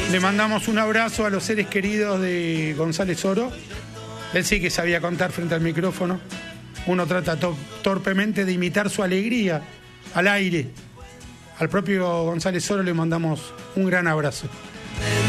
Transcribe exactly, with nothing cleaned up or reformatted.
Le mandamos un abrazo a los seres queridos de González Oro. Él sí que sabía contar frente al micrófono. Uno trata to- torpemente de imitar su alegría al aire. Al propio González Oro le mandamos un gran abrazo.